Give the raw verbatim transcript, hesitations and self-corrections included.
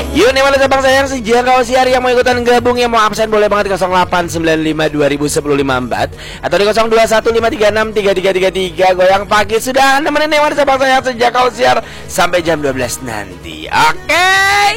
Yuk nih malah sabang sayang, sejak kau siar yang mau ikutan gabung, yang mau absen boleh banget di nol delapan sembilan lima dua nol nol satu nol lima empat atau di nol dua satu lima tiga enam tiga tiga tiga tiga. Goyang pagi sudah nemenin nih malah sabang sayang sejak kau siar sampai jam dua belas nanti. Oke.